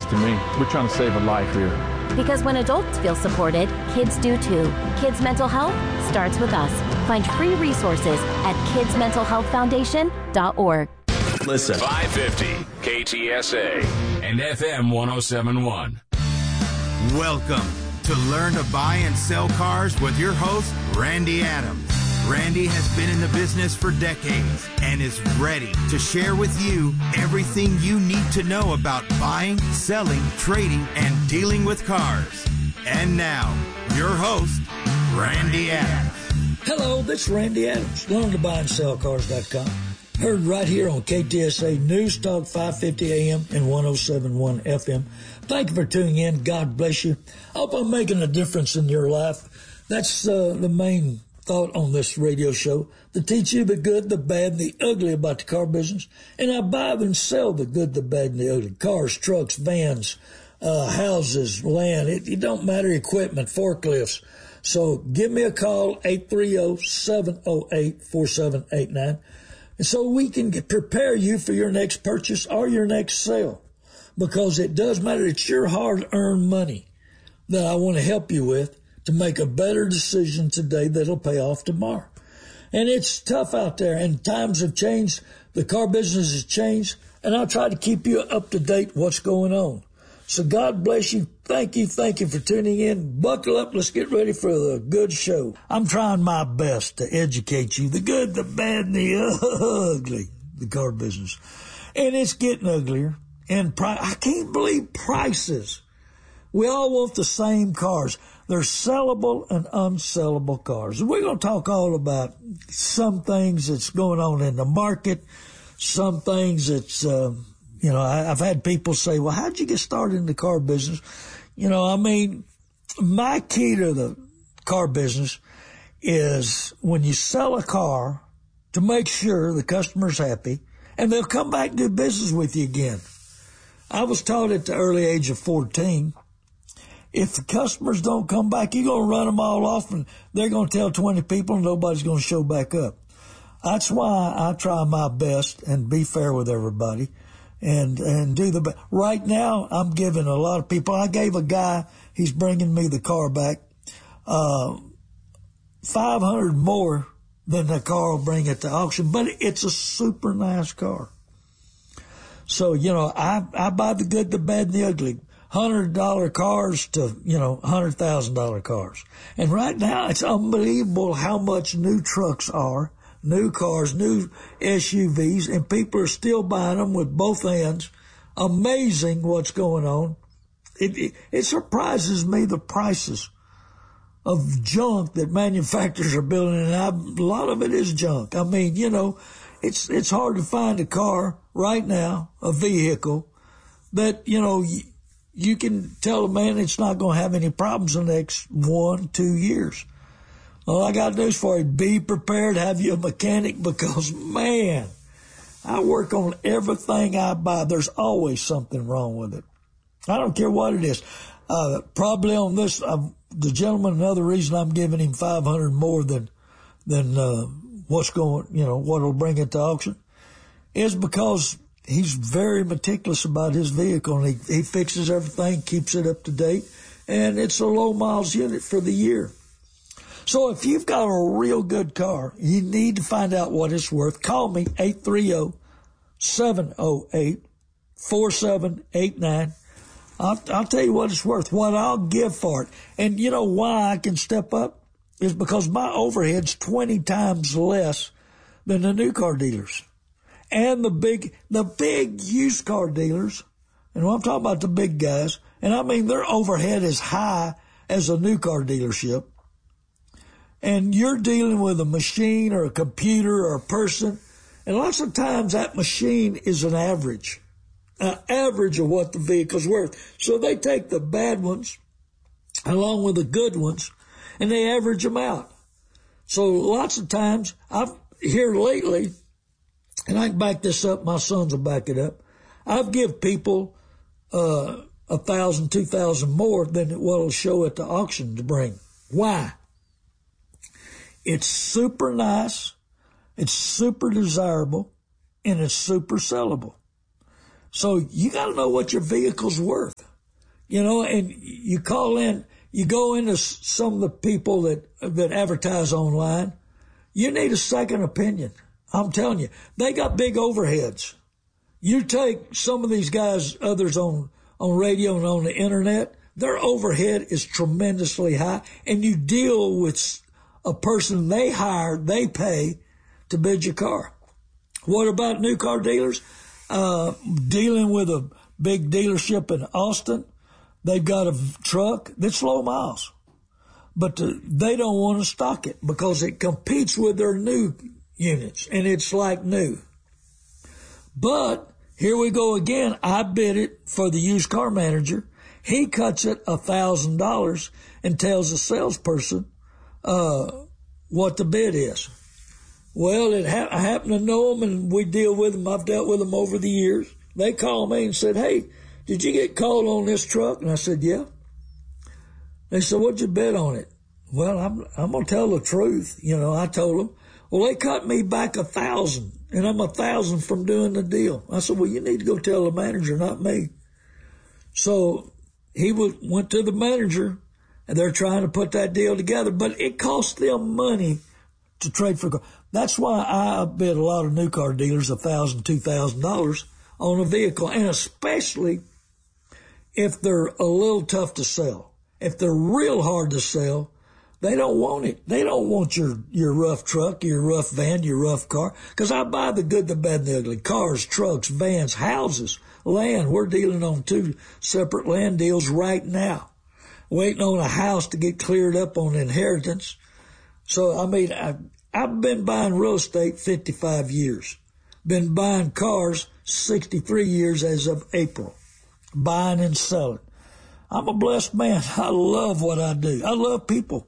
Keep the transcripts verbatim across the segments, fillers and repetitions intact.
to me. We're trying to save a life here. Because when adults feel supported, kids do too. Kids' mental health starts with us. Find free resources at kids mental health foundation dot org. Listen. five fifty K T S A and F M one oh seven point one. Welcome to Learn to Buy and Sell Cars with your host, Randy Adams. Randy has been in the business for decades and is ready to share with you everything you need to know about buying, selling, trading, and dealing with cars. And now, your host, Randy Adams. Hello, this is Randy Adams, learn to buy and sell cars dot com. Heard right here on K T S A News Talk five fifty A M and one oh seven point one F M. Thank you for tuning in. God bless you. I hope I'm making a difference in your life. That's uh, the main thought on this radio show, to teach you the good, the bad, and the ugly about the car business. And I buy and sell the good, the bad, and the ugly. Cars, trucks, vans, uh, houses, land. It, it don't matter, equipment, forklifts. So give me a call, eight three zero, seven zero eight, four seven eight nine. And so we can get, prepare you for your next purchase or your next sale. Because it does matter. It's your hard-earned money that I want to help you with to make a better decision today that'll pay off tomorrow. And it's tough out there, and times have changed. The car business has changed, and I'll try to keep you up to date what's going on. So God bless you. Thank you. Thank you for tuning in. Buckle up. Let's get ready for the good show. I'm trying my best to educate you. The good, the bad, and the ugly. The car business. And it's getting uglier. And pri- I can't believe prices. We all want the same cars. They're sellable and unsellable cars. We're going to talk all about some things that's going on in the market, some things that's, uh, you know, I, I've had people say, well, how'd you get started in the car business? You know, I mean, my key to the car business is when you sell a car to make sure the customer's happy and they'll come back and do business with you again. I was taught at the early age of fourteen, if the customers don't come back, you're going to run them all off and they're going to tell twenty people and nobody's going to show back up. That's why I try my best and be fair with everybody and, and do the best. Right now, I'm giving a lot of people, I gave a guy, he's bringing me the car back, uh, five hundred more than the car will bring at the auction, but it's a super nice car. So, you know, I, I buy the good, the bad, and the ugly. one hundred dollar cars to, you know, one hundred thousand dollar cars. And right now, it's unbelievable how much new trucks are, new cars, new S U Vs, and people are still buying them with both hands. Amazing what's going on. It, it, it surprises me the prices of junk that manufacturers are building, and I, a lot of it is junk. I mean, you know, it's it's hard to find a car right now, a vehicle, that, you know, you, you can tell a man it's not going to have any problems in the next one, two years. All I got news for you, be prepared, have you a mechanic, because, man, I work on everything I buy. There's always something wrong with it. I don't care what it is. Uh, probably on this, uh, the gentleman, another reason I'm giving him five hundred more than, than, uh, what's going, you know, what'll bring it to auction, is because he's very meticulous about his vehicle, and he, he fixes everything, keeps it up to date, and it's a low miles unit for the year. So if you've got a real good car, you need to find out what it's worth. Call me, eight three zero, seven zero eight, four seven eight nine. I'll, I'll tell you what it's worth, what I'll give for it. And you know why I can step up? Is because my overhead's twenty times less than the new car dealers. And the big, the big used car dealers, and I'm talking about the big guys, and I mean their overhead is high as a new car dealership. And you're dealing with a machine or a computer or a person, and lots of times that machine is an average, an average of what the vehicle's worth. So they take the bad ones along with the good ones, and they average them out. So lots of times, I've here lately, and I can back this up, my sons will back it up, I've give people uh, a thousand, two thousand more than what will show at the auction to bring. Why? It's super nice, it's super desirable, and it's super sellable. So you got to know what your vehicle's worth, you know, and you call in, you go into some of the people that, that advertise online. You need a second opinion. I'm telling you, they got big overheads. You take some of these guys, others on, on radio and on the internet, their overhead is tremendously high, and you deal with a person they hire, they pay to bid your car. What about new car dealers? Uh, dealing with a big dealership in Austin, they've got a truck that's low miles, but the, they don't want to stock it because it competes with their new units, and it's like new. But here we go again. I bid it for the used car manager. He cuts it a thousand dollars and tells the salesperson uh, what the bid is. Well, it ha- I happen to know them, and we deal with them. I've dealt with them over the years. They called me and said, "Hey, did you get called on this truck?" And I said, "Yeah." They said, "What'd you bid on it?" Well, I'm I'm gonna tell the truth. You know, I told them. Well, they cut me back a thousand, and I'm a thousand from doing the deal. I said, "Well, you need to go tell the manager, not me." So he w- went to the manager, and they're trying to put that deal together, but it cost them money to trade for a car. That's why I bid a lot of new car dealers a thousand, two thousand dollars on a vehicle, and especially if they're a little tough to sell. If they're real hard to sell, they don't want it. They don't want your, your rough truck, your rough van, your rough car. Because I buy the good, the bad, and the ugly. Cars, trucks, vans, houses, land. We're dealing on two separate land deals right now. Waiting on a house to get cleared up on inheritance. So, I mean, I, I've been buying real estate fifty-five years. Been buying cars sixty-three years as of April. Buying and selling. I'm a blessed man. I love what I do. I love people.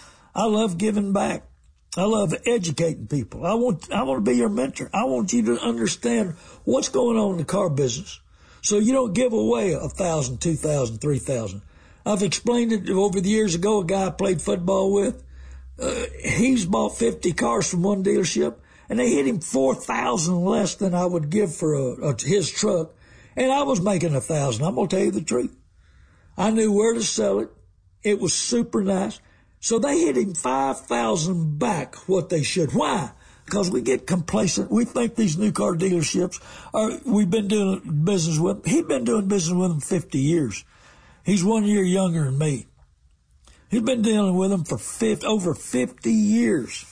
I love giving back. I love educating people. I want, I want to be your mentor. I want you to understand what's going on in the car business so you don't give away a thousand, two thousand, three thousand. I've explained it over the years ago. A guy I played football with, uh, he's bought fifty cars from one dealership, and they hit him four thousand less than I would give for a, a, his truck, and I was making a thousand. I'm going to tell you the truth. I knew where to sell it. It was super nice. So they hit him five thousand back what they should. Why? Because we get complacent. We think these new car dealerships are, we've been doing business with them. He'd been doing business with them fifty years. He's one year younger than me. He's been dealing with them for fifty, over fifty years.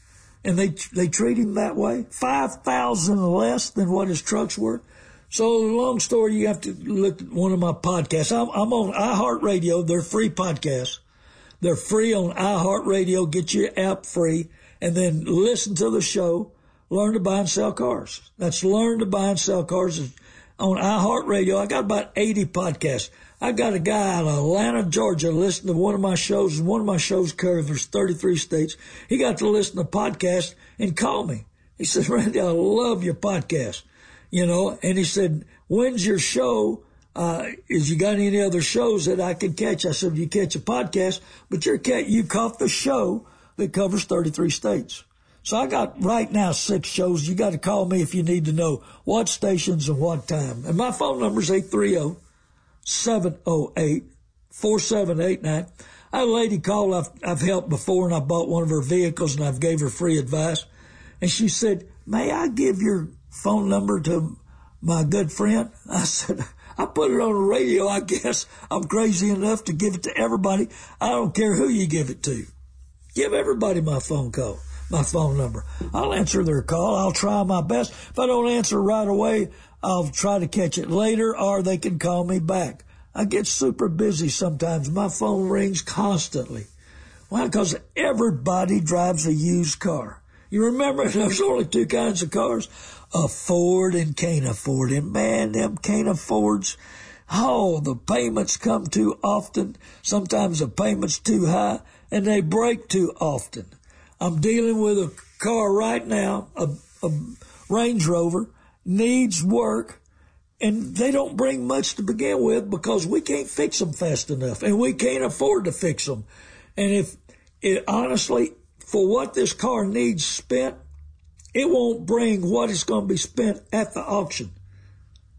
And they, they treat him that way. five thousand less than what his truck's worth. So, long story, you have to look at one of my podcasts. I'm, I'm on iHeartRadio. They're free podcasts. They're free on iHeartRadio. Get your app free. And then listen to the show, Learn to Buy and Sell Cars. That's Learn to Buy and Sell Cars on iHeartRadio. I got about eighty podcasts. I got a guy out of Atlanta, Georgia, listening to one of my shows, and one of my shows covers thirty-three states. He got to listen to the podcast and call me. He said, "Randy, I love your podcast." You know, and he said, "When's your show? Uh, is you got any other shows that I can catch?" I said, "You catch a podcast, but you're cat, you caught the show that covers thirty-three states." So I got right now six shows. You got to call me if you need to know what stations and what time. And my phone number is eight three zero, seven zero eight, four seven eight nine. I had a lady call I've, I've helped before, and I bought one of her vehicles, and I've gave her free advice. And she said, "May I give your phone number to my good friend?" I said, "I put it on the radio. I guess I'm crazy enough to give it to everybody. I don't care who you give it to. Give everybody my phone call, my phone number. I'll answer their call. I'll try my best. If I don't answer right away, I'll try to catch it later, or they can call me back. I get super busy sometimes. My phone rings constantly. Why? Because everybody drives a used car. You remember there's only two kinds of cars, afford and can't afford. And man, them can't affords, oh, the payments come too often. Sometimes the payment's too high, and they break too often. I'm dealing with a car right now, a, a Range Rover, needs work, and they don't bring much to begin with because we can't fix them fast enough, and we can't afford to fix them. And if it honestly, for what this car needs spent, it won't bring what is going to be spent at the auction.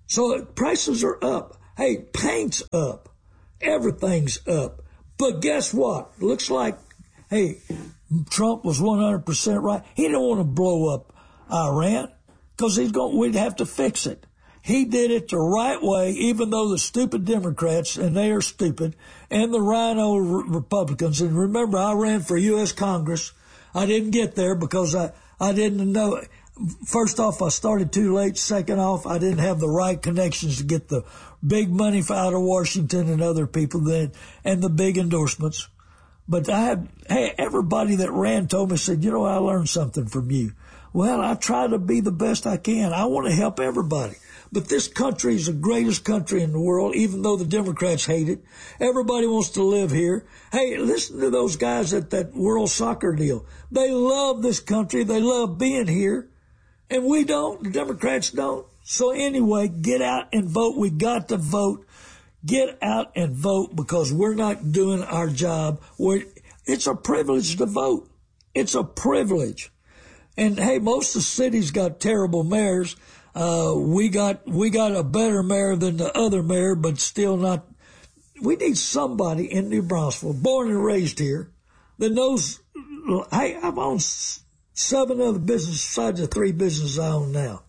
So prices are up. Hey, paint's up. Everything's up. But guess what? Looks like, hey, Trump was one hundred percent right. He didn't want to blow up Iran because he's going, we'd have to fix it. He did it the right way, even though the stupid Democrats, and they are stupid, and the rhino Republicans. And remember, I ran for U S Congress. I didn't get there because I, I didn't know. First off, I started too late. Second off, I didn't have the right connections to get the big money out of Washington and other people then, and the big endorsements. But I had, hey, everybody that ran told me, said, you know, I learned something from you. Well, I try to be the best I can. I want to help everybody. But this country is the greatest country in the world, even though the Democrats hate it. Everybody wants to live here. Hey, listen to those guys at that World Soccer deal. They love this country. They love being here. And we don't. The Democrats don't. So anyway, get out and vote. We got to vote. Get out and vote because we're not doing our job. We're, it's a privilege to vote. It's a privilege. And hey, most of the cities got terrible mayors. Uh, we got, we got a better mayor than the other mayor, but still not. We need somebody in New Braunfels, born and raised here, that knows, hey, I've owned seven other businesses besides the three businesses I own now.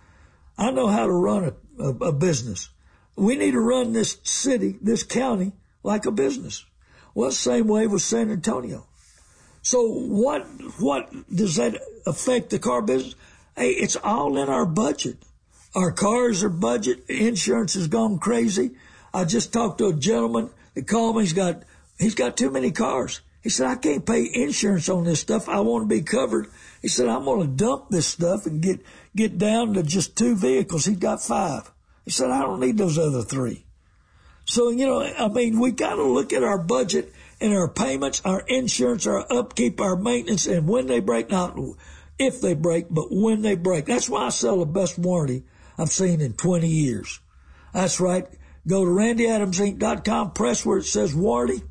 I know how to run a, a, a business. We need to run this city, this county, like a business. Well, same way with San Antonio. So what, what does that affect the car business? Hey, it's all in our budget. Our cars are budget. Insurance has gone crazy. I just talked to a gentleman that called me. He's got, he's got too many cars. He said, I can't pay insurance on this stuff. I want to be covered. He said, I'm going to dump this stuff and get, get down to just two vehicles. He's got five. He said, I don't need those other three. So, you know, I mean, we got to look at our budget and our payments, our insurance, our upkeep, our maintenance, and when they break, not if they break, but when they break. That's why I sell the best warranty I've seen in twenty years. That's right. Go to randy adams inc dot com, press where it says warranty.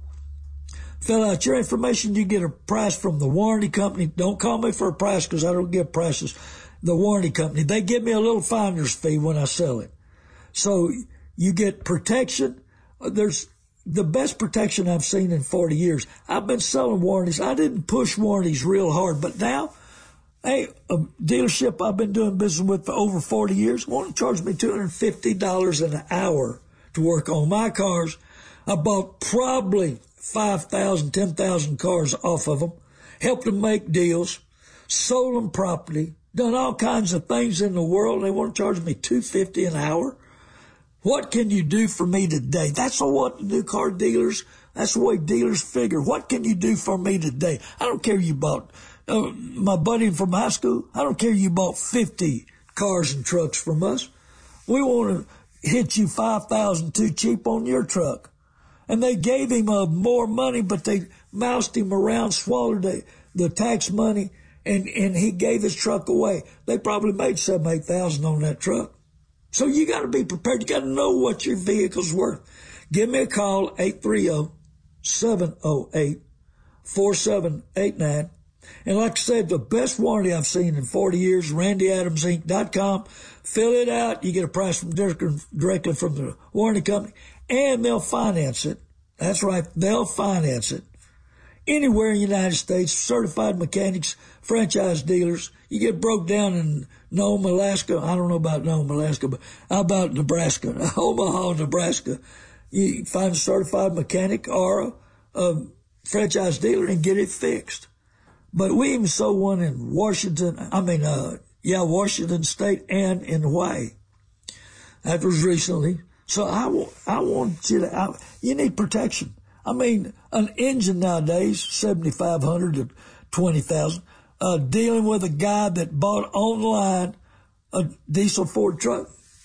Fill out your information. You get a price from the warranty company. Don't call me for a price because I don't give prices. The warranty company, they give me a little finder's fee when I sell it. So you get protection. There's the best protection I've seen in forty years. I've been selling warranties. I didn't push warranties real hard, but now, hey, a dealership I've been doing business with for over forty years want to charge me two hundred fifty dollars an hour to work on my cars. I bought probably five thousand, ten thousand cars off of them, helped them make deals, sold them property, done all kinds of things in the world, and they want to charge me two hundred fifty dollars an hour. What can you do for me today? That's what new car dealers, that's the way dealers figure. What can you do for me today? I don't care you bought, uh, my buddy from high school, I don't care you bought fifty cars and trucks from us. We want to hit you five thousand dollars too cheap on your truck. And they gave him uh, more money, but they moused him around, swallowed the, the tax money, and, and he gave his truck away. They probably made seven, eight thousand on that truck. So you got to be prepared. You got to know what your vehicle's worth. Give me a call, eight three zero, seven zero eight, four seven eight nine. And like I said, the best warranty I've seen in forty years, randy adams inc dot com. Fill it out. You get a price from directly from the warranty company, and they'll finance it. That's right. They'll finance it. Anywhere in the United States, certified mechanics, franchise dealers. You get broke down in Nome, Alaska. I don't know about Nome, Alaska, but how about Nebraska? Omaha, Nebraska. You find a certified mechanic or a, a franchise dealer and get it fixed. But we even sold one in Washington, I mean, uh, yeah, Washington State and in Hawaii. That was recently. So I, w- I want you to, I, you need protection. I mean, an engine nowadays, seventy-five hundred dollars to twenty thousand dollars. Uh, dealing with a guy that bought online a diesel Ford truck,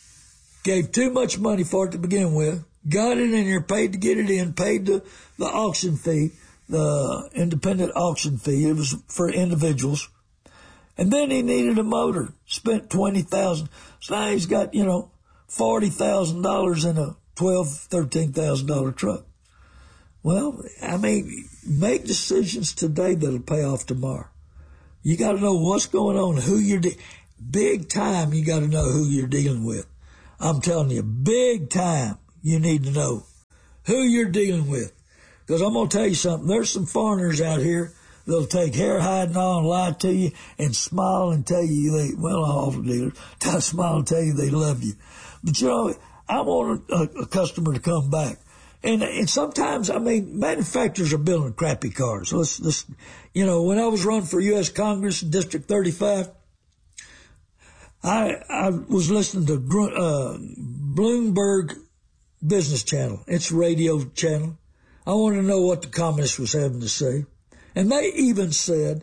gave too much money for it to begin with, got it in there, paid to get it in, paid the, the auction fee, the independent auction fee. It was for individuals. And then he needed a motor, spent twenty thousand dollars. So now he's got, you know, forty thousand dollars in a twelve thousand dollars, thirteen thousand dollars truck. Well, I mean, make decisions today that'll pay off tomorrow. You got to know what's going on, who you're de- big time. You got to know who you're dealing with. I'm telling you, big time, you need to know who you're dealing with. Because I'm going to tell you something. There's some foreigners out here that'll take hair hiding on and lie to you and smile and tell you they, well, all dealers, they'll smile and tell you they love you. But, you know, I want a, a customer to come back. And, and sometimes, I mean, manufacturers are building crappy cars. Let's, let's, you know, when I was running for U S Congress in District thirty-five, I, I was listening to uh, Bloomberg Business Channel. It's a radio channel. I wanted to know what the communists was having to say. And they even said,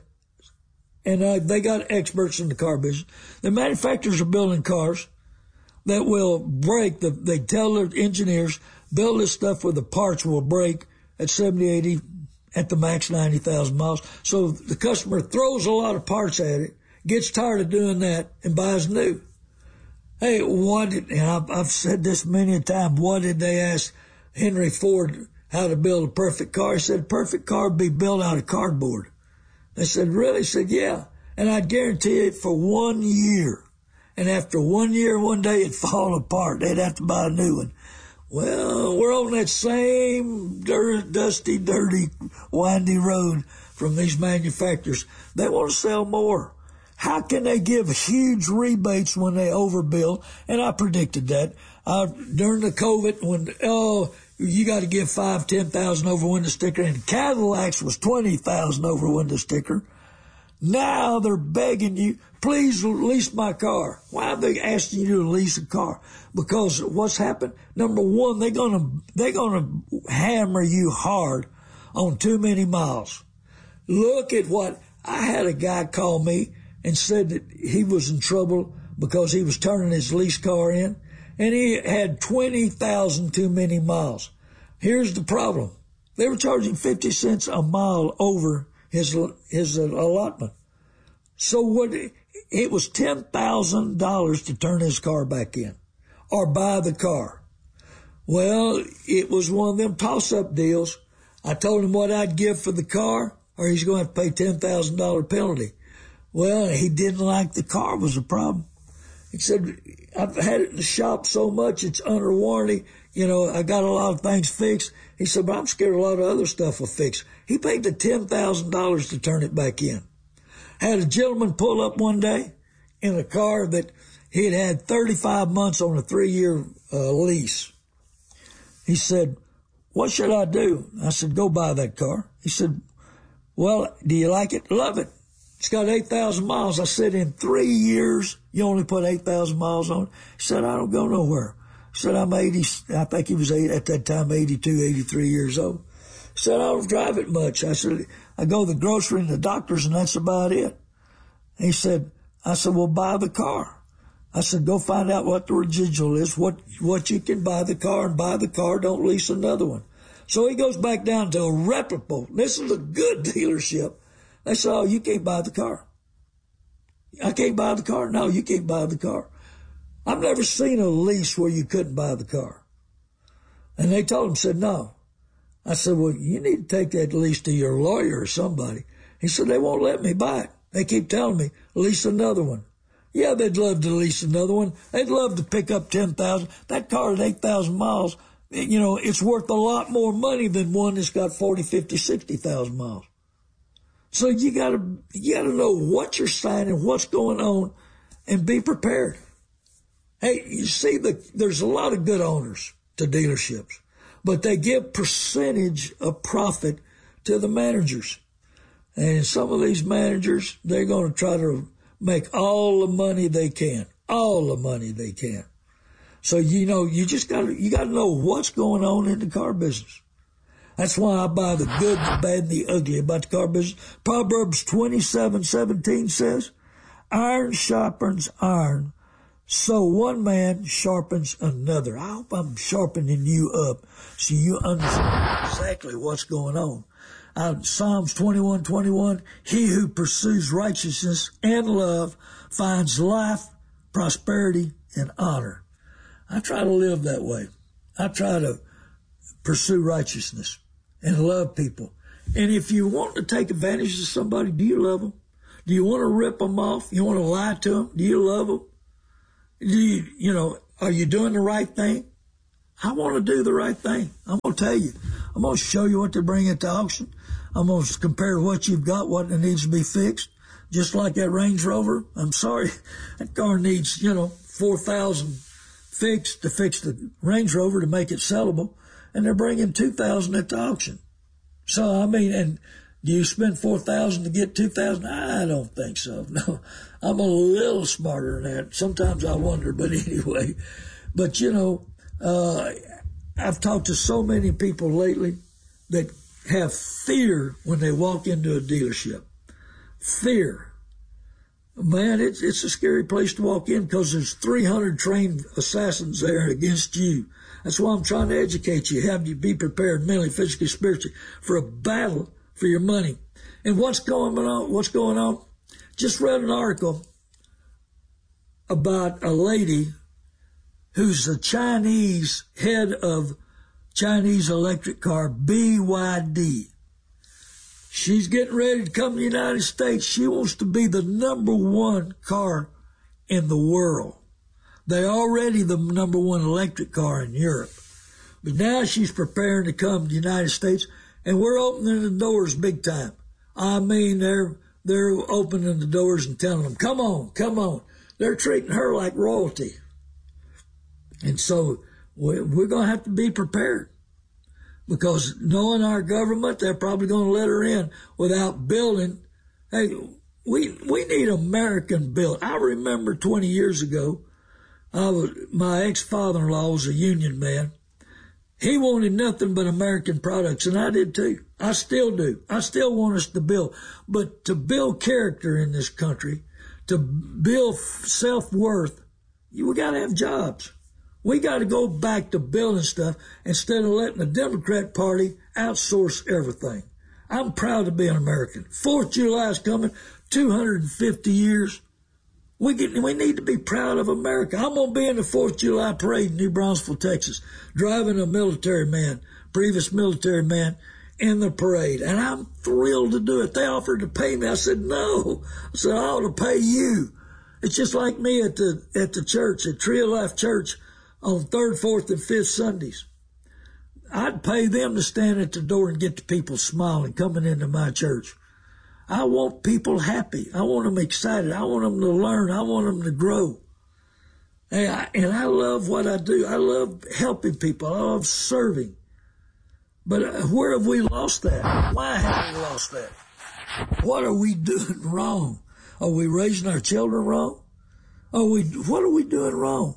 and uh, they got experts in the car business, the manufacturers are building cars that will break. The, they tell their engineers, build this stuff where the parts will break at seventy, eighty, at the max ninety thousand miles. So the customer throws a lot of parts at it, gets tired of doing that, and buys new. Hey, what did, and I've, I've said this many a time, what did they ask Henry Ford how to build a perfect car? He said, a perfect car would be built out of cardboard. They said, really? He said, yeah. And I guarantee it for one year. And after one year, one day, it'd fall apart. They'd have to buy a new one. Well, we're on that same dirt, dusty, dirty, windy road from these manufacturers. They want to sell more. How can they give huge rebates when they overbill? And I predicted that. Uh, during the COVID, when, oh, you got to give five, ten thousand over window sticker, and Cadillacs was twenty thousand over window sticker. Now they're begging you, please lease my car. Why are they asking you to lease a car? Because what's happened? Number one, they're gonna they're gonna hammer you hard on too many miles. Look at what I had a guy call me and said that he was in trouble because he was turning his lease car in, and he had twenty thousand too many miles. Here's the problem. They were charging fifty cents a mile over his his allotment. So what? It was ten thousand dollars to turn his car back in or buy the car. Well, it was one of them toss-up deals. I told him what I'd give for the car, or he's going to have to pay ten thousand dollars penalty. Well, he didn't like the car was a problem. He said, I've had it in the shop so much, it's under warranty. You know, I got a lot of things fixed. He said, but I'm scared a lot of other stuff will fix. He paid the ten thousand dollars to turn it back in. Had a gentleman pull up one day in a car that he had had thirty-five months on a three-year uh, lease. He said, what should I do? I said, go buy that car. He said, well, do you like it? Love it. It's got eight thousand miles. I said, in three years, you only put eight thousand miles on it? He said, I don't go nowhere. He said, I'm eighty, I think he was eight, at that time eighty-two, eighty-three years old. He said, I don't drive it much. I said, I go to the grocery and the doctors, and that's about it. He said, I said, well, buy the car. I said, go find out what the residual is, what what you can buy the car, and buy the car, don't lease another one. So he goes back down to a reputable, this is a good dealership. They said, oh, you can't buy the car. I can't buy the car? No, you can't buy the car. I've never seen a lease where you couldn't buy the car. And they told him, said, no. I said, well, you need to take that lease to your lawyer or somebody. He said, they won't let me buy it. They keep telling me, lease another one. Yeah, they'd love to lease another one. They'd love to pick up ten thousand. That car at eight thousand miles, you know, it's worth a lot more money than one that's got forty, fifty, sixty thousand miles. So you gotta, you gotta know what you're signing, what's going on, and be prepared. Hey, you see, the, there's a lot of good owners to dealerships, but they give percentage of profit to the managers. And some of these managers, they're going to try to make all the money they can, all the money they can. So, you know, you just got to, you got to know what's going on in the car business. That's why I buy the good, the bad, and the ugly about the car business. Proverbs twenty-seven seventeen says, iron sharpens iron, so one man sharpens another. I hope I'm sharpening you up so you understand exactly what's going on. Uh, Psalms twenty-one twenty-one, he who pursues righteousness and love finds life, prosperity, and honor. I try to live that way. I try to pursue righteousness and love people. And if you want to take advantage of somebody, do you love them? Do you want to rip them off? You want to lie to them? Do you love them? Do you, you know, are you doing the right thing? I want to do the right thing. I'm going to tell you. I'm going to show you what they're bringing to auction. I'm going to compare what you've got, what needs to be fixed. Just like that Range Rover. I'm sorry. That car needs, you know, four thousand fixed to fix the Range Rover to make it sellable. And they're bringing two thousand at the auction. So, I mean, and do you spend four thousand to get two thousand? I don't think so. No, I'm a little smarter than that. Sometimes I wonder, but anyway. But, you know, uh, I've talked to so many people lately that have fear when they walk into a dealership. Fear. Man, it's, it's a scary place to walk in because there's three hundred trained assassins there against you. That's why I'm trying to educate you, have you be prepared mentally, physically, spiritually for a battle for your money. And what's going on? What's going on? Just read an article about a lady who's the Chinese head of Chinese electric car, B Y D. She's getting ready to come to the United States. She wants to be the number one car in the world. They're already the number one electric car in Europe. But now she's preparing to come to the United States, and we're opening the doors big time. I mean, they're they're opening the doors and telling them, come on, come on. They're treating her like royalty. And so we're going to have to be prepared. Because knowing our government, they're probably going to let her in without building. Hey, we we need American built. I remember twenty years ago, I was, my ex-father-in-law was a union man. He wanted nothing but American products, and I did too. I still do. I still want us to build. But to build character in this country, to build self-worth, we got to have jobs. We got to go back to building stuff instead of letting the Democrat Party outsource everything. I'm proud to be an American. Fourth of July is coming, two hundred fifty years. We get, we need to be proud of America. I'm going to be in the fourth of July parade in New Braunfels, Texas, driving a military man, previous military man, in the parade. And I'm thrilled to do it. They offered to pay me. I said, no. I said, I ought to pay you. It's just like me at the at the church, at Tree of Life Church, on third, fourth, and fifth Sundays. I'd pay them to stand at the door and get the people smiling coming into my church. I want people happy. I want them excited. I want them to learn. I want them to grow. And I, and I love what I do. I love helping people. I love serving. But where have we lost that? Why have we lost that? What are we doing wrong? Are we raising our children wrong? Are we? What are we doing wrong?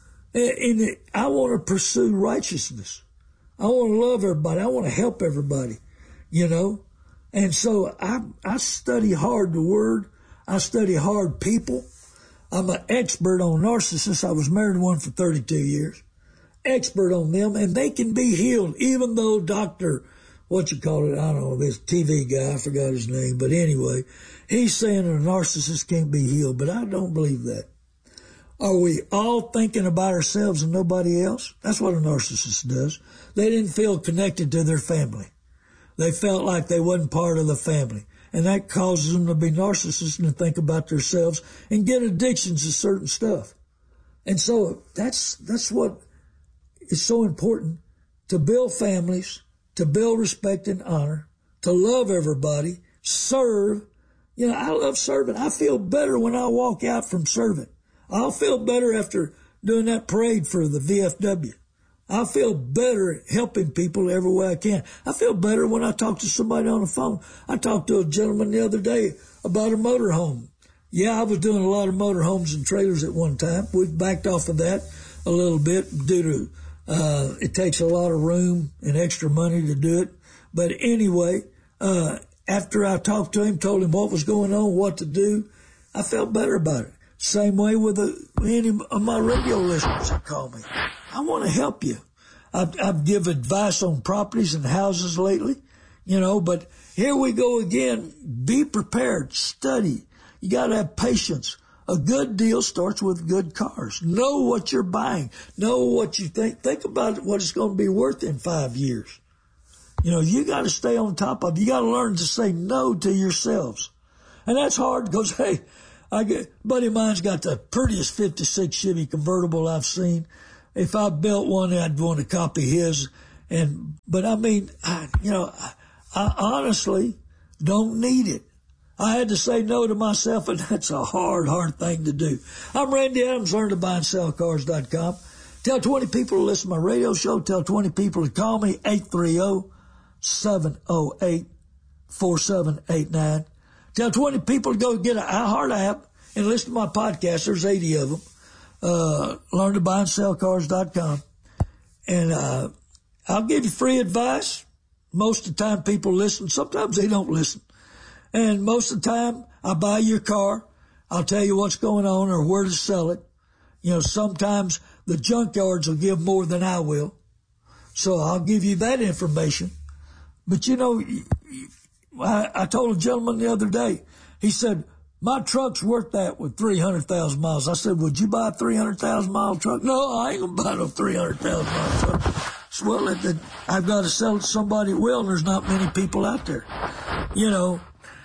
And I want to pursue righteousness. I want to love everybody. I want to help everybody, you know. And so I, I study hard the Word. I study hard people. I'm an expert on narcissists. I was married to one for thirty-two years. Expert on them, and they can be healed, even though Doctor, what you call it, I don't know, this T V guy, I forgot his name, but anyway, he's saying that a narcissist can't be healed, but I don't believe that. Are we all thinking about ourselves and nobody else? That's what a narcissist does. They didn't feel connected to their family. They felt like they wasn't part of the family. And that causes them to be narcissists and to think about themselves and get addictions to certain stuff. And so that's that's what is so important, to build families, to build respect and honor, to love everybody, serve. You know, I love serving. I feel better when I walk out from serving. I'll feel better after doing that parade for the V F W. I'll feel better helping people every way I can. I feel better when I talk to somebody on the phone. I talked to a gentleman the other day about a motorhome. Yeah, I was doing a lot of motorhomes and trailers at one time. We've backed off of that a little bit due to uh, it takes a lot of room and extra money to do it. But anyway, uh, after I talked to him, told him what was going on, what to do, I felt better about it. Same way with the, any of my radio listeners that call me. I want to help you. I've, I've given advice on properties and houses lately, you know, but here we go again. Be prepared. Study. You got to have patience. A good deal starts with good cars. Know what you're buying. Know what you think. Think about what it's going to be worth in five years. You know, you got to stay on top of it. You got to learn to say no to yourselves. And that's hard because, hey, I get, buddy of mine's got the prettiest fifty-six Chevy convertible I've seen. If I built one, I'd want to copy his. And, but I mean, I, you know, I, I honestly don't need it. I had to say no to myself, and that's a hard, hard thing to do. I'm Randy Adams, learn to buy and sell cars dot com. Tell twenty people to listen to my radio show. Tell twenty people to call me, eight three zero, seven zero eight, four seven eight nine. Tell twenty people to go get an iHeart app and listen to my podcast. There's eighty of them. Uh, learn to buy and sell cars dot com. And uh, I'll give you free advice. Most of the time people listen. Sometimes they don't listen. And most of the time, I buy your car. I'll tell you what's going on or where to sell it. You know, sometimes the junkyards will give more than I will. So I'll give you that information. But, you know, I, I told a gentleman the other day, he said, my truck's worth that with three hundred thousand miles. I said, would you buy a three hundred thousand mile truck? No, I ain't going to buy no three hundred thousand mile truck. So, well, it, it, I've got to sell it to somebody that will, and there's not many people out there. You know,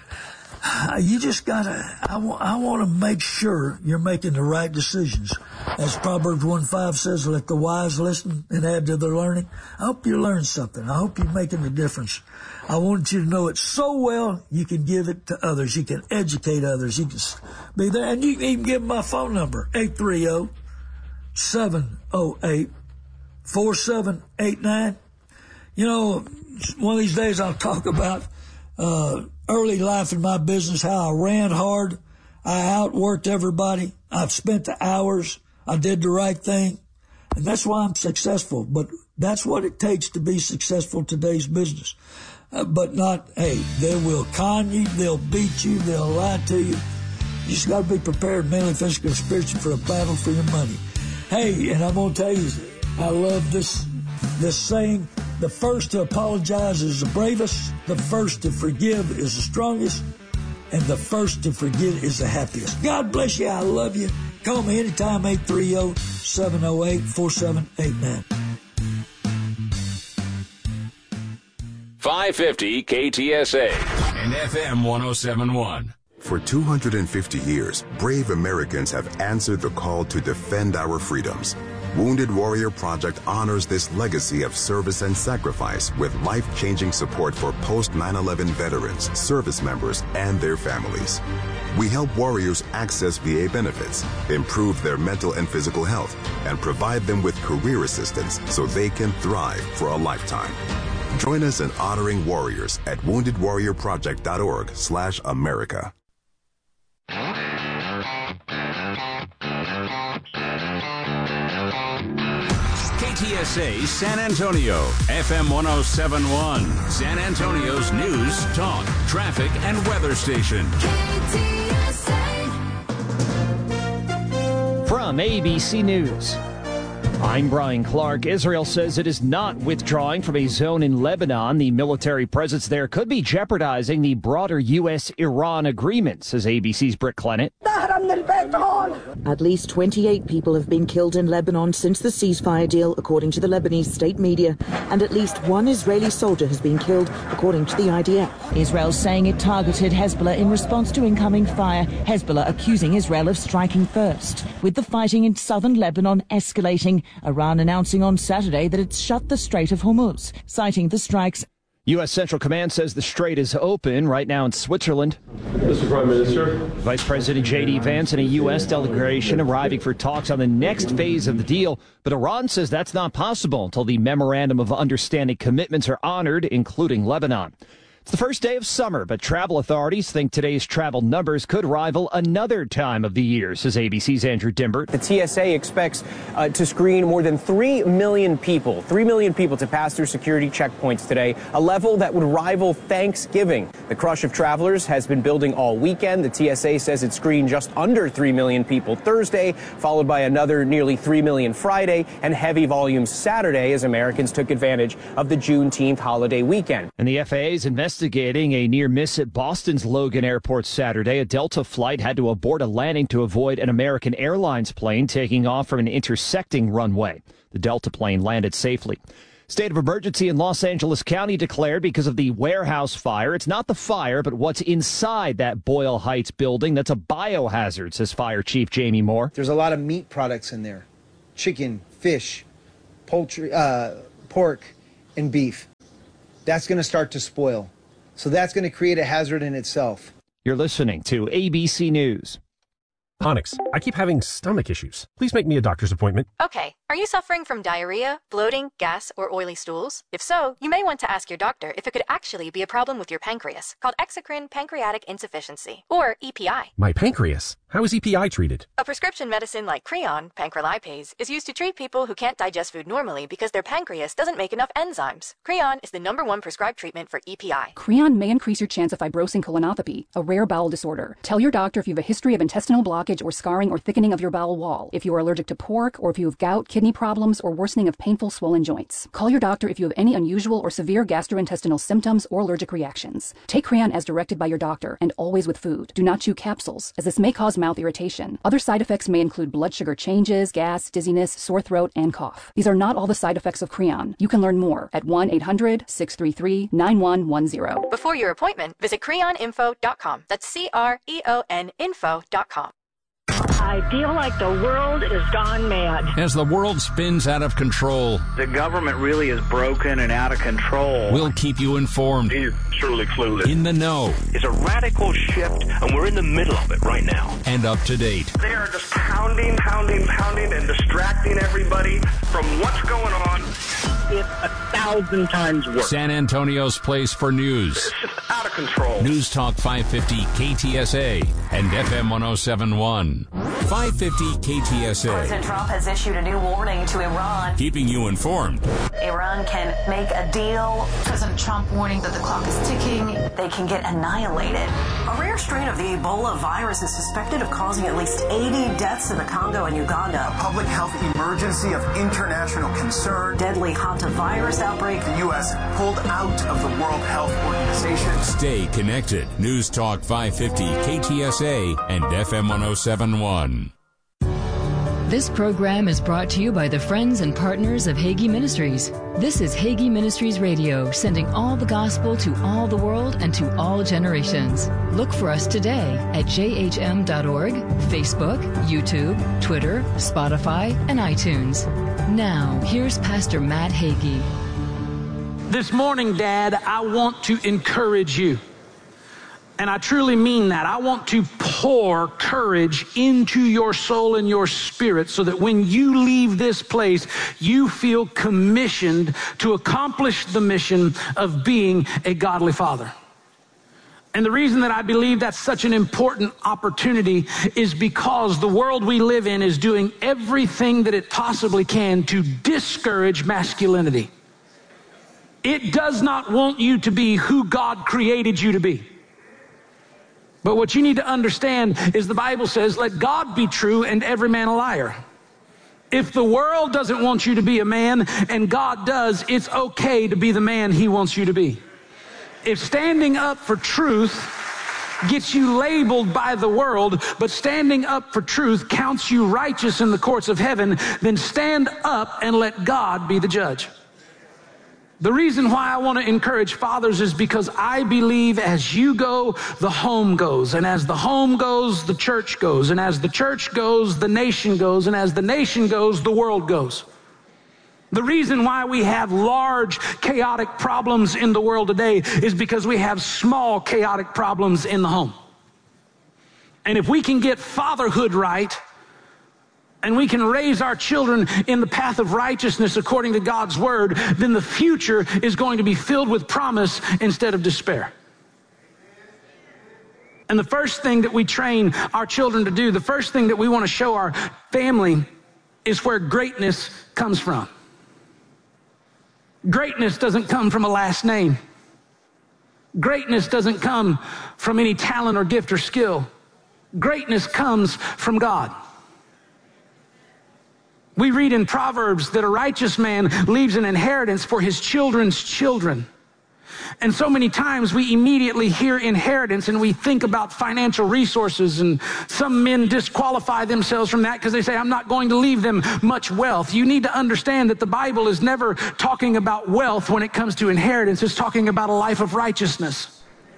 you just gotta, I, w- I want to make sure you're making the right decisions. As Proverbs one five says, let the wise listen and add to their learning. I hope you learn something. I hope you're making a difference. I want you to know it so well you can give it to others. You can educate others. You can be there. And you can even give them my phone number, eight three zero, seven zero eight, four seven eight nine. You know, one of these days I'll talk about uh early life in my business, how I ran hard, I outworked everybody, I've spent the hours, I did the right thing, and that's why I'm successful. But that's what it takes to be successful in today's business. Uh, but not, hey, they will con you, they'll beat you, they'll lie to you. You just got to be prepared mentally, physically, and spiritually for a battle for your money. Hey, and I'm going to tell you, I love this this saying, the first to apologize is the bravest, the first to forgive is the strongest, and the first to forget is the happiest. God bless you. I love you. Call me anytime, eight three zero, seven zero eight, four seven eight nine. five fifty K T S A and F M one oh seven point one. For two hundred fifty years, brave Americans have answered the call to defend our freedoms. Wounded Warrior Project honors this legacy of service and sacrifice with life-changing support for post nine eleven veterans, service members, and their families. We help warriors access V A benefits, improve their mental and physical health, and provide them with career assistance so they can thrive for a lifetime. Join us in honoring warriors at wounded warrior project dot org slash America. K T S A San Antonio, F M one oh seven point one, San Antonio's news, talk, traffic, and weather station. K T S A. From A B C News, I'm Brian Clark. Israel says it is not withdrawing from a zone in Lebanon. The military presence there could be jeopardizing the broader U S Iran agreement, says A B C's Britt Clennett. At least twenty-eight people have been killed in Lebanon since the ceasefire deal, according to the Lebanese state media, and at least one Israeli soldier has been killed, according to the I D F. Israel saying it targeted Hezbollah in response to incoming fire, Hezbollah accusing Israel of striking first. With the fighting in southern Lebanon escalating, Iran announcing on Saturday that it's shut the Strait of Hormuz, citing the strikes. U S. Central Command says the strait is open right now in Switzerland. Mister Prime Minister. Vice President J D. Vance and a U S delegation arriving for talks on the next phase of the deal. But Iran says that's not possible until the Memorandum of Understanding commitments are honored, including Lebanon. It's the first day of summer, but travel authorities think today's travel numbers could rival another time of the year, says A B C's Andrew Dimbert. The T S A expects uh, to screen more than three million people, three million people to pass through security checkpoints today, a level that would rival Thanksgiving. The crush of travelers has been building all weekend. The T S A says it screened just under three million people Thursday, followed by another nearly three million Friday, and heavy volumes Saturday as Americans took advantage of the Juneteenth holiday weekend. And the F A A is investigating Investigating a near miss at Boston's Logan Airport Saturday. A Delta flight had to abort a landing to avoid an American Airlines plane taking off from an intersecting runway. The Delta plane landed safely. State of emergency in Los Angeles County declared because of the warehouse fire. It's not the fire, but what's inside that Boyle Heights building that's a biohazard, says Fire Chief Jamie Moore. There's a lot of meat products in there. Chicken, fish, poultry, uh, pork, and beef. That's going to start to spoil. So that's going to create a hazard in itself. You're listening to A B C News. Onyx, I keep having stomach issues. Please make me a doctor's appointment. Okay. Are you suffering from diarrhea, bloating, gas, or oily stools? If so, you may want to ask your doctor if it could actually be a problem with your pancreas, called exocrine pancreatic insufficiency, or E P I. My pancreas? How is E P I treated? A prescription medicine like Creon, pancrelipase, is used to treat people who can't digest food normally because their pancreas doesn't make enough enzymes. Creon is the number one prescribed treatment for E P I. Creon may increase your chance of fibrosing colonopathy, a rare bowel disorder. Tell your doctor if you have a history of intestinal blockage or scarring or thickening of your bowel wall, if you are allergic to pork, or if you have gout, kidney problems, or worsening of painful swollen joints. Call your doctor if you have any unusual or severe gastrointestinal symptoms or allergic reactions. Take Creon as directed by your doctor and always with food. Do not chew capsules, as this may cause mouth irritation. Other side effects may include blood sugar changes, gas, dizziness, sore throat, and cough. These are not all the side effects of Creon. You can learn more at one eight hundred, six three three, nine one one zero. Before your appointment, visit creon info dot com. That's C R E O N info dot com. I feel like the world is gone mad. As the world spins out of control, the government really is broken and out of control. We'll keep you informed. He's truly clueless. In the know. It's a radical shift, and we're in the middle of it right now. And up to date. They are just pounding, pounding, pounding, and distracting everybody from what's going on. It's a thousand times worse. San Antonio's place for news. It's just out of control. News Talk five fifty K T S A and F M one oh seven point one. five fifty K T S A. President Trump has issued a new warning to Iran. Keeping you informed. Iran can make a deal. President Trump warning that the clock is ticking. They can get annihilated. A rare strain of the Ebola virus is suspected of causing at least eighty deaths in the Congo and Uganda. A public health emergency of international concern. Deadly hantavirus outbreak. The U S pulled out of the World Health Organization. Stay connected. News Talk five fifty K T S A and F M one oh seven point one. This program is brought to you by the friends and partners of Hagee Ministries. This is Hagee Ministries Radio, sending all the gospel to all the world and to all generations. Look for us today at j h m dot org, Facebook, YouTube, Twitter, Spotify, and iTunes. Now, here's Pastor Matt Hagee. This morning, Dad, I want to encourage you. And I truly mean that. I want to pour courage into your soul and your spirit so that when you leave this place, you feel commissioned to accomplish the mission of being a godly father. And the reason that I believe that's such an important opportunity is because the world we live in is doing everything that it possibly can to discourage masculinity. It does not want you to be who God created you to be. But what you need to understand is the Bible says, let God be true and every man a liar. If the world doesn't want you to be a man and God does, it's okay to be the man he wants you to be. If standing up for truth gets you labeled by the world, but standing up for truth counts you righteous in the courts of heaven, then stand up and let God be the judge. The reason why I want to encourage fathers is because I believe as you go, the home goes. And as the home goes, the church goes. And as the church goes, the nation goes. And as the nation goes, the world goes. The reason why we have large chaotic problems in the world today is because we have small chaotic problems in the home. And if we can get fatherhood right, and we can raise our children in the path of righteousness according to God's word, then the future is going to be filled with promise instead of despair. And the first thing that we train our children to do, the first thing that we want to show our family is where greatness comes from. Greatness doesn't come from a last name. Greatness doesn't come from any talent or gift or skill. Greatness comes from God. We read in Proverbs that a righteous man leaves an inheritance for his children's children. And so many times we immediately hear inheritance and we think about financial resources, and some men disqualify themselves from that because they say, I'm not going to leave them much wealth. You need to understand that the Bible is never talking about wealth when it comes to inheritance. It's talking about a life of righteousness.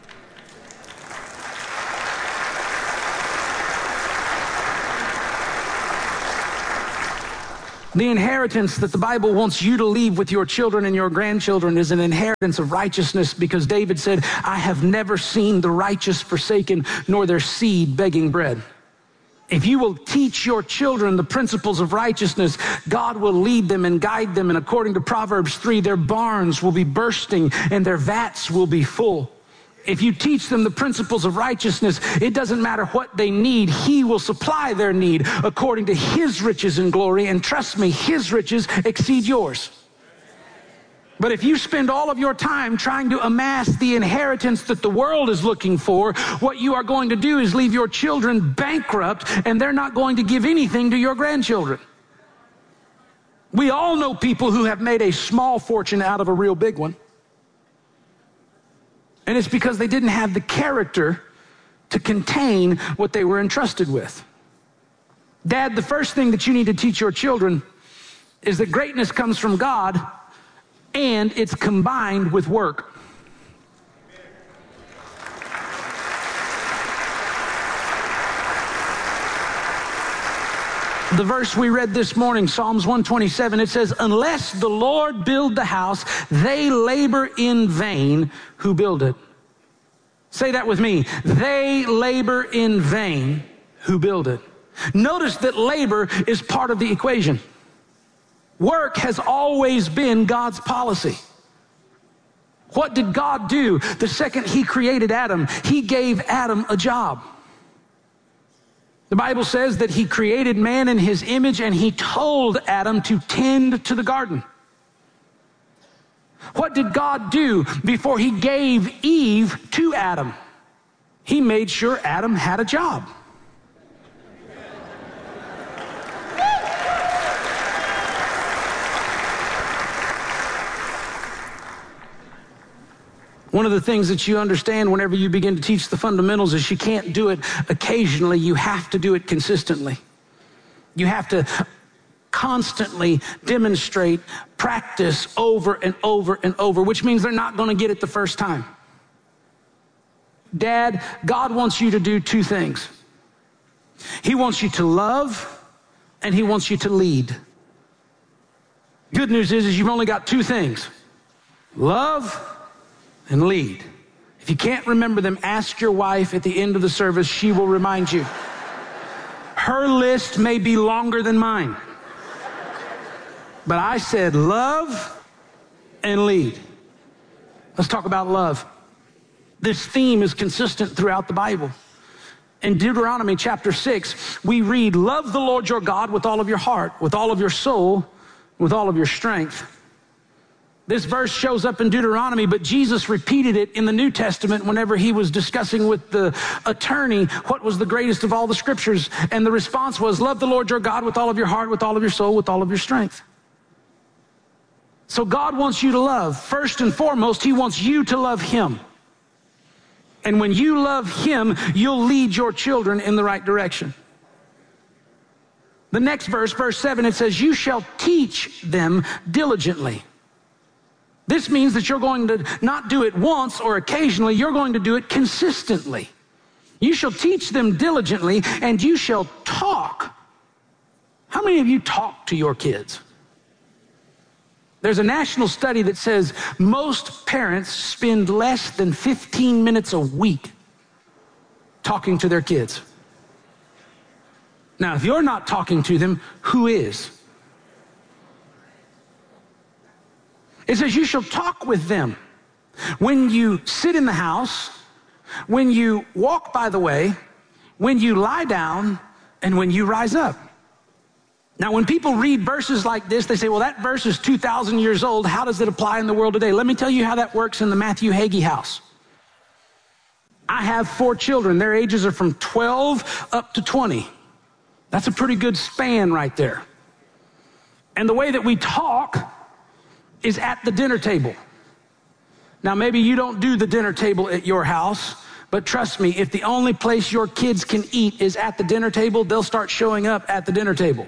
The inheritance that the Bible wants you to leave with your children and your grandchildren is an inheritance of righteousness, because David said, I have never seen the righteous forsaken, nor their seed begging bread. If you will teach your children the principles of righteousness, God will lead them and guide them. And according to Proverbs three, their barns will be bursting and their vats will be full. If you teach them the principles of righteousness, it doesn't matter what they need. He will supply their need according to his riches and glory. And trust me, his riches exceed yours. But if you spend all of your time trying to amass the inheritance that the world is looking for, what you are going to do is leave your children bankrupt, and they're not going to give anything to your grandchildren. We all know people who have made a small fortune out of a real big one. And it's because they didn't have the character to contain what they were entrusted with. Dad, the first thing that you need to teach your children is that greatness comes from God, and it's combined with work. The verse we read this morning, Psalms one twenty-seven, it says, unless the Lord build the house, they labor in vain who build it. Say that with me. They labor in vain who build it. Notice that labor is part of the equation. Work has always been God's policy. What did God do the second he created Adam? He gave Adam a job. The Bible says that he created man in his image, and he told Adam to tend to the garden. What did God do before he gave Eve to Adam? He made sure Adam had a job. One of the things that you understand whenever you begin to teach the fundamentals is you can't do it occasionally. You have to do it consistently. You have to constantly demonstrate, practice over and over and over, which means they're not going to get it the first time. Dad, God wants you to do two things. He wants you to love, and he wants you to lead. Good news is, is you've only got two things: love and lead. If you can't remember them, ask your wife at the end of the service. She will remind you. Her list may be longer than mine, but I said love and lead. Let's talk about love. This theme is consistent throughout the Bible. In Deuteronomy chapter six, we read, love the Lord your God with all of your heart, with all of your soul, with all of your strength. This verse shows up in Deuteronomy, but Jesus repeated it in the New Testament whenever he was discussing with the attorney what was the greatest of all the scriptures. And the response was, love the Lord your God with all of your heart, with all of your soul, with all of your strength. So God wants you to love. First and foremost, he wants you to love him. And when you love him, you'll lead your children in the right direction. The next verse, verse seven, it says, you shall teach them diligently. This means that you're going to not do it once or occasionally, you're going to do it consistently. You shall teach them diligently, and you shall talk. How many of you talk to your kids? There's a national study that says most parents spend less than fifteen minutes a week talking to their kids. Now, if you're not talking to them, who is? It says you shall talk with them when you sit in the house, when you walk by the way, when you lie down, and when you rise up. Now, when people read verses like this, they say, well, that verse is two thousand years old. How does it apply in the world today? Let me tell you how that works in the Matthew Hagee house. I have four children. Their ages are from twelve up to twenty. That's a pretty good span right there. And the way that we talk is at the dinner table. Now, maybe you don't do the dinner table at your house, but trust me, if the only place your kids can eat is at the dinner table, they'll start showing up at the dinner table.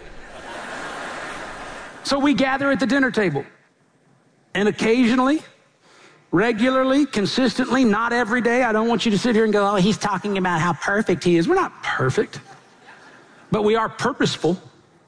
So we gather at the dinner table. And occasionally, regularly, consistently, not every day, I don't want you to sit here and go, oh, he's talking about how perfect he is. We're not perfect, but we are purposeful.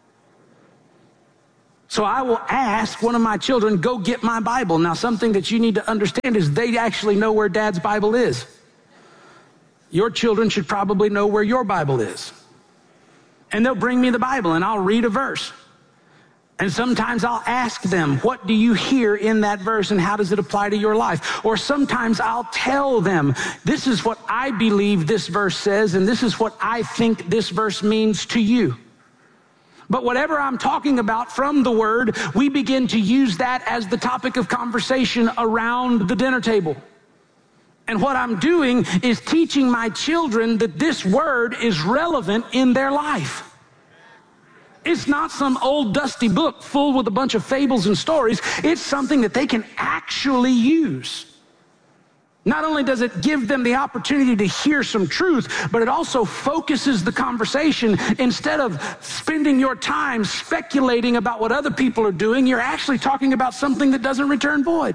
So I will ask one of my children, go get my Bible. Now, something that you need to understand is they actually know where Dad's Bible is. Your children should probably know where your Bible is. And they'll bring me the Bible and I'll read a verse. And sometimes I'll ask them, what do you hear in that verse and how does it apply to your life? Or sometimes I'll tell them, this is what I believe this verse says and this is what I think this verse means to you. But whatever I'm talking about from the Word, we begin to use that as the topic of conversation around the dinner table. And what I'm doing is teaching my children that this Word is relevant in their life. It's not some old dusty book full with a bunch of fables and stories. It's something that they can actually use. Not only does it give them the opportunity to hear some truth, but it also focuses the conversation. Instead of spending your time speculating about what other people are doing, you're actually talking about something that doesn't return void.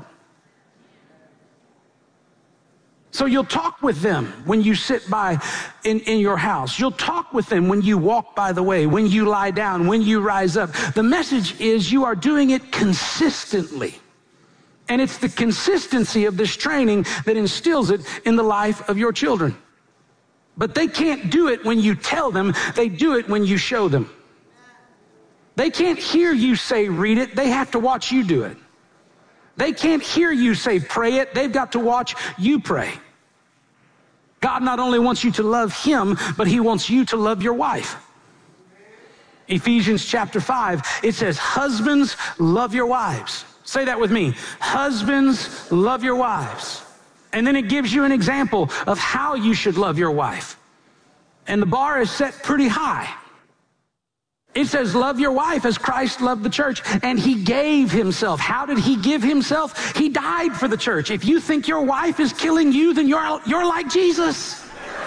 So you'll talk with them when you sit by in, in your house. You'll talk with them when you walk by the way, when you lie down, when you rise up. The message is you are doing it consistently. And it's the consistency of this training that instills it in the life of your children. But they can't do it when you tell them. They do it when you show them. They can't hear you say, read it. They have to watch you do it. They can't hear you say, pray it. They've got to watch you pray. God not only wants you to love him, but he wants you to love your wife. Ephesians chapter five, it says, husbands, love your wives. Say that with me. Husbands, love your wives. And then it gives you an example of how you should love your wife. And the bar is set pretty high. It says, love your wife as Christ loved the church, and he gave himself. How did he give himself? He died for the church. If you think your wife is killing you, then you're, you're like Jesus.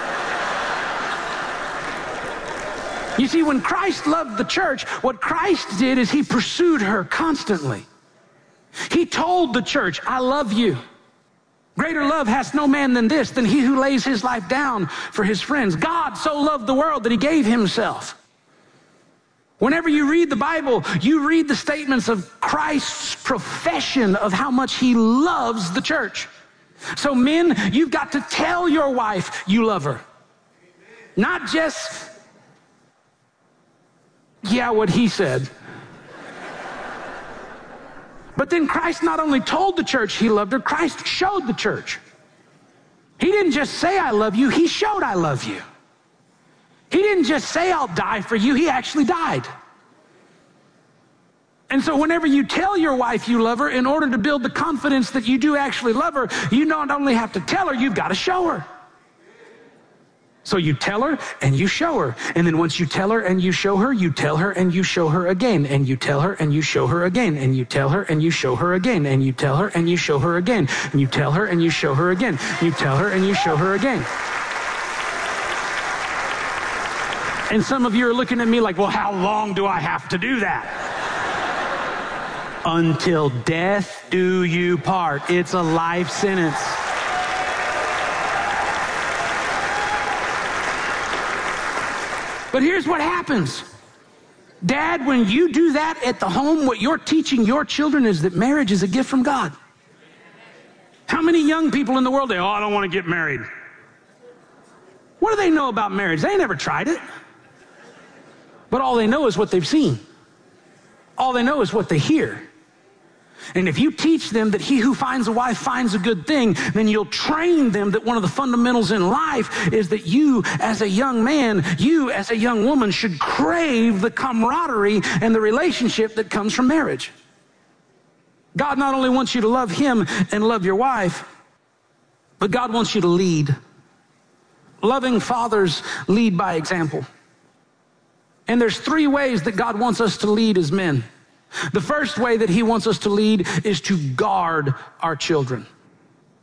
You see, when Christ loved the church, what Christ did is he pursued her constantly. He told the church, I love you. Greater love has no man than this, than he who lays his life down for his friends. God so loved the world that he gave himself. Whenever you read the Bible, you read the statements of Christ's profession of how much he loves the church. So men, you've got to tell your wife you love her. Not just, yeah, what he said. But then Christ not only told the church he loved her, Christ showed the church. He didn't just say, I love you, he showed I love you. He didn't just say, I'll die for you, he actually died. And so whenever you tell your wife you love her, in order to build the confidence that you do actually love her, you not only have to tell her, you've got to show her. So you tell her and you show her. And then once you tell her and you show her, you tell her and you show her again. And you tell her and you show her again. And you tell her and you show her again. And you tell her and you show her again. And you tell her and you show her again. You tell her and you show her again. And some of you are looking at me like, well, how long do I have to do that? Until death do you part. It's a life sentence. But here's what happens. Dad, when you do that at the home, what you're teaching your children is that marriage is a gift from God. How many young people in the world say, oh, I don't want to get married? What do they know about marriage? They never tried it. But all they know is what they've seen. All they know is what they hear. And if you teach them that he who finds a wife finds a good thing, then you'll train them that one of the fundamentals in life is that you as a young man, you as a young woman should crave the camaraderie and the relationship that comes from marriage. God not only wants you to love him and love your wife, but God wants you to lead. Loving fathers lead by example. And there's three ways that God wants us to lead as men. The first way that he wants us to lead is to guard our children.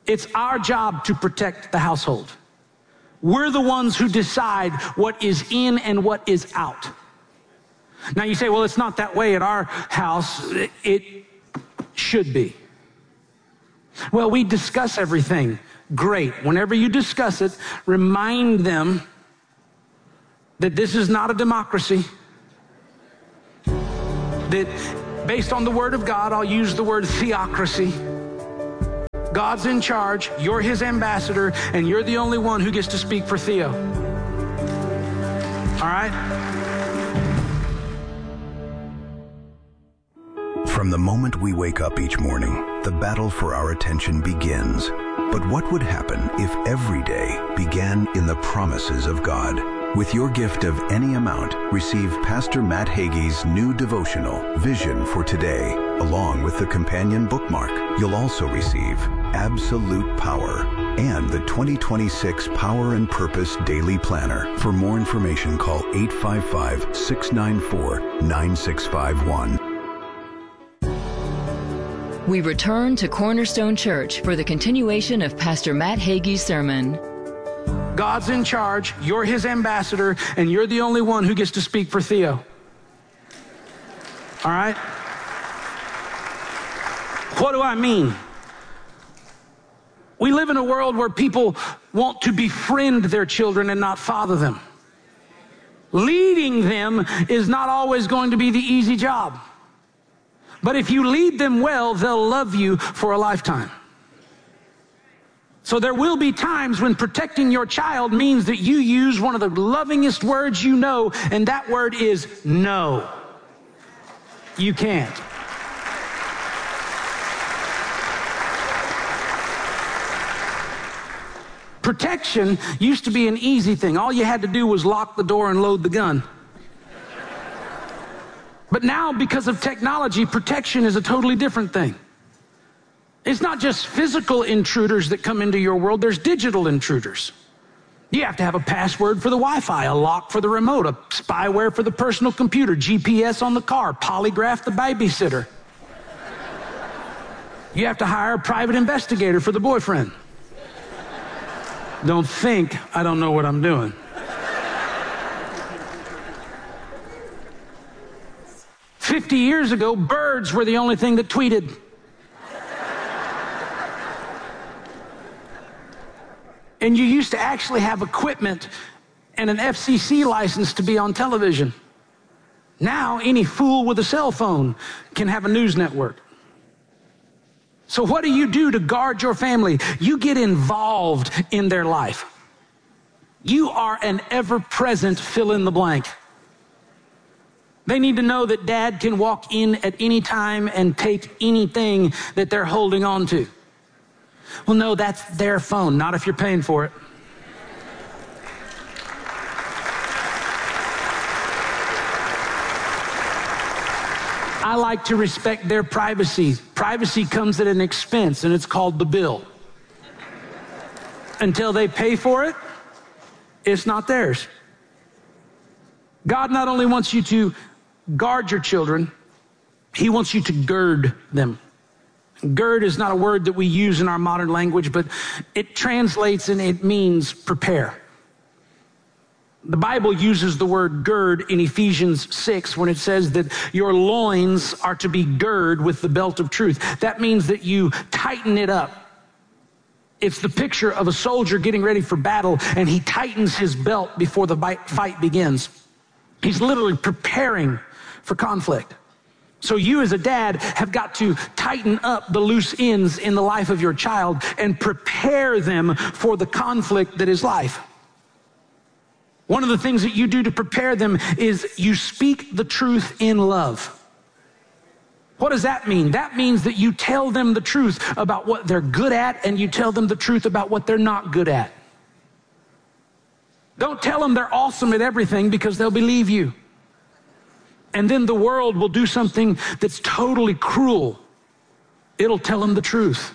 It's our job to protect the household. We're the ones who decide what is in and what is out. Now you say, well, it's not that way at our house. It should be. Well, we discuss everything. Great. Whenever you discuss it, remind them that this is not a democracy. That based on the Word of God, I'll use the word theocracy. God's in charge, you're His ambassador, and you're the only one who gets to speak for Theo. All right? From the moment we wake up each morning, the battle for our attention begins. But what would happen if every day began in the promises of God? With your gift of any amount, receive Pastor Matt Hagee's new devotional, Vision for Today, along with the companion bookmark. You'll also receive Absolute Power and the twenty twenty-six Power and Purpose Daily Planner. For more information, call eight five five, six nine four, nine six five one. We return to Cornerstone Church for the continuation of Pastor Matt Hagee's sermon. God's in charge, you're His ambassador, and you're the only one who gets to speak for Theo. All right? What do I mean? We live in a world where people want to befriend their children and not father them. Leading them is not always going to be the easy job. But if you lead them well, they'll love you for a lifetime. So there will be times when protecting your child means that you use one of the lovingest words you know, and that word is no. You can't. Protection used to be an easy thing. All you had to do was lock the door and load the gun. But now, because of technology, protection is a totally different thing. It's not just physical intruders that come into your world, there's digital intruders. You have to have a password for the Wi-Fi, a lock for the remote, a spyware for the personal computer, G P S on the car, polygraph the babysitter. You have to hire a private investigator for the boyfriend. Don't think I don't know what I'm doing. Fifty years ago, birds were the only thing that tweeted. And you used to actually have equipment and an F C C license to be on television. Now, any fool with a cell phone can have a news network. So what do you do to guard your family? You get involved in their life. You are an ever-present fill in the blank. They need to know that dad can walk in at any time and take anything that they're holding on to. Well, no, that's their phone, not if you're paying for it. I like to respect their privacy. Privacy comes at an expense, and it's called the bill. Until they pay for it, it's not theirs. God not only wants you to guard your children, He wants you to gird them. Gird is not a word that we use in our modern language, but it translates and it means prepare. The Bible uses the word gird in Ephesians six when it says that your loins are to be girded with the belt of truth. That means that you tighten it up. It's the picture of a soldier getting ready for battle, and he tightens his belt before the fight begins. He's literally preparing for conflict. So you as a dad have got to tighten up the loose ends in the life of your child and prepare them for the conflict that is life. One of the things that you do to prepare them is you speak the truth in love. What does that mean? That means that you tell them the truth about what they're good at, and you tell them the truth about what they're not good at. Don't tell them they're awesome at everything, because they'll believe you. And then the world will do something that's totally cruel. It'll tell them the truth.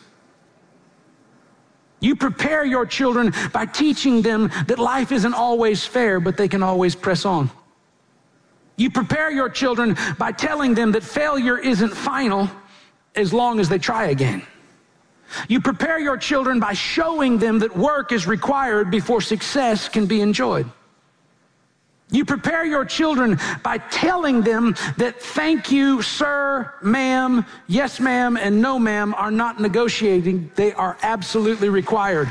You prepare your children by teaching them that life isn't always fair, but they can always press on. You prepare your children by telling them that failure isn't final as long as they try again. You prepare your children by showing them that work is required before success can be enjoyed. You prepare your children by telling them that thank you, sir, ma'am, yes, ma'am, and no, ma'am are not negotiating. They are absolutely required.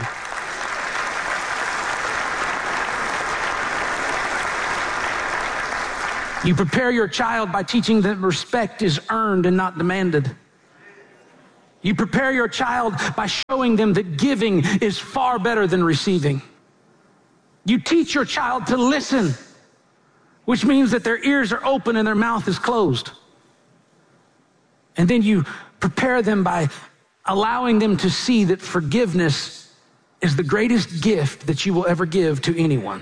You prepare your child by teaching them respect is earned and not demanded. You prepare your child by showing them that giving is far better than receiving. You teach your child to listen, which means that their ears are open and their mouth is closed. And then you prepare them by allowing them to see that forgiveness is the greatest gift that you will ever give to anyone.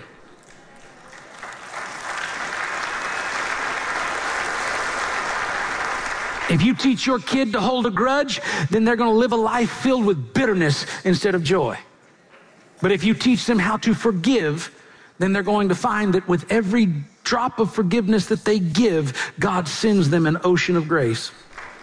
If you teach your kid to hold a grudge, then they're going to live a life filled with bitterness instead of joy. But if you teach them how to forgive, then they're going to find that with every drop of forgiveness that they give, God sends them an ocean of grace.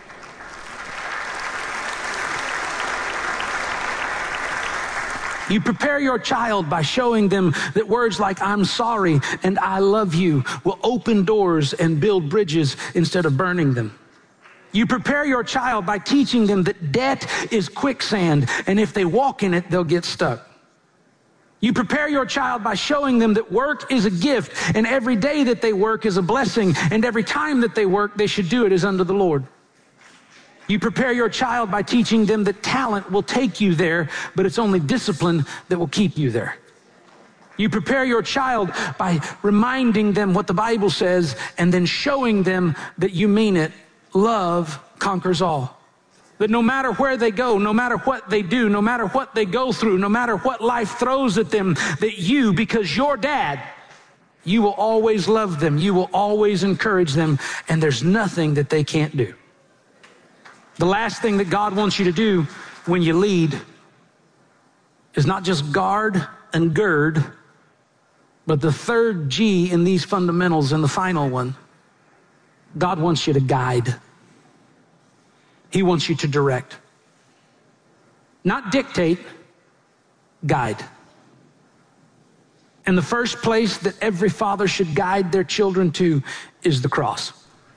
You prepare your child by showing them that words like I'm sorry and I love you will open doors and build bridges instead of burning them. You prepare your child by teaching them that debt is quicksand, and if they walk in it, they'll get stuck. You prepare your child by showing them that work is a gift, and every day that they work is a blessing, and every time that they work, they should do it as unto the Lord. You prepare your child by teaching them that talent will take you there, but it's only discipline that will keep you there. You prepare your child by reminding them what the Bible says, and then showing them that you mean it. Love conquers all. That no matter where they go, no matter what they do, no matter what they go through, no matter what life throws at them, that you, because you're dad, you will always love them. You will always encourage them, and there's nothing that they can't do. The last thing that God wants you to do when you lead is not just guard and gird, but the third G in these fundamentals and the final one, God wants you to guide. He wants you to direct. Not dictate, guide. And the first place that every father should guide their children to is the cross.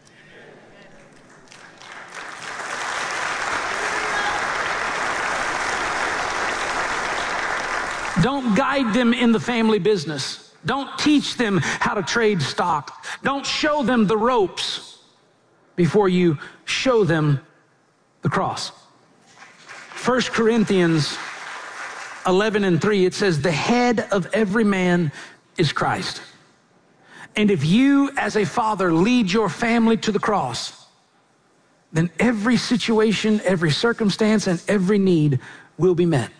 Don't guide them in the family business. Don't teach them how to trade stock. Don't show them the ropes before you show them the cross. First Corinthians eleven and three, it says, the head of every man is Christ. And if you as a father lead your family to the cross, then every situation, every circumstance, and every need will be met.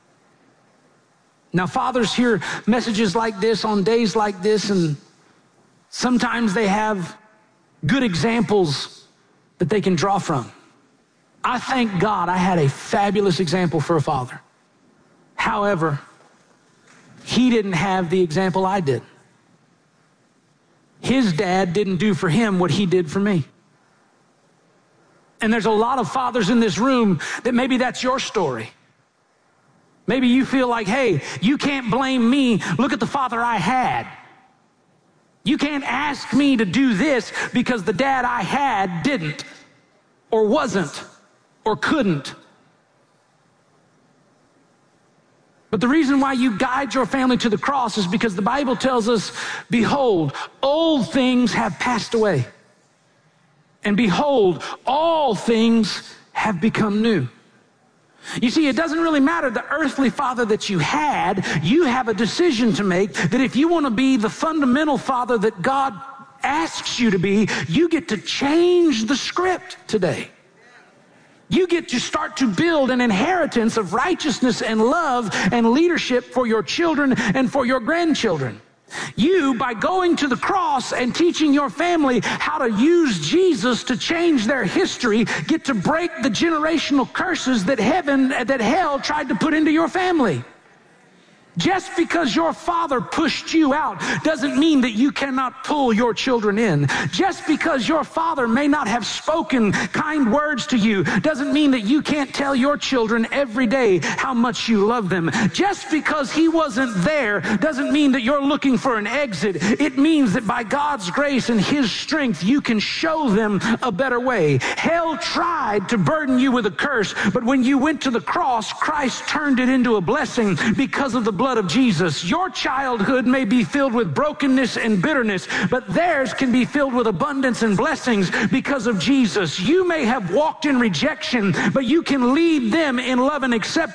Now, fathers hear messages like this on days like this, and sometimes they have good examples that they can draw from. I thank God I had a fabulous example for a father. However, he didn't have the example I did. His dad didn't do for him what he did for me. And there's a lot of fathers in this room that maybe that's your story. Maybe you feel like, hey, you can't blame me. Look at the father I had. You can't ask me to do this because the dad I had didn't, or wasn't, or couldn't. But the reason why you guide your family to the cross is because the Bible tells us, behold, old things have passed away. And behold, all things have become new. You see, it doesn't really matter the earthly father that you had. You have a decision to make that if you want to be the fundamental father that God asks you to be, you get to change the script today. You get to start to build an inheritance of righteousness and love and leadership for your children and for your grandchildren. You, by going to the cross and teaching your family how to use Jesus to change their history, get to break the generational curses that heaven, that hell tried to put into your family. Just because your father pushed you out doesn't mean that you cannot pull your children in. Just because your father may not have spoken kind words to you doesn't mean that you can't tell your children every day how much you love them. Just because he wasn't there doesn't mean that you're looking for an exit. It means that by God's grace and his strength, you can show them a better way. Hell tried to burden you with a curse, but when you went to the cross, Christ turned it into a blessing because of the blood of Jesus. Your childhood may be filled with brokenness and bitterness, but theirs can be filled with abundance and blessings because of Jesus. You may have walked in rejection, but you can lead them in love and acceptance